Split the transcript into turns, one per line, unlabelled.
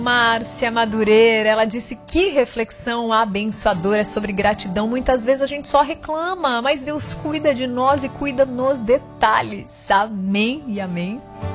Márcia Madureira, ela disse que reflexão abençoadora sobre gratidão. Muitas vezes a gente só reclama, mas Deus cuida de nós e cuida nos detalhes. Amém e amém.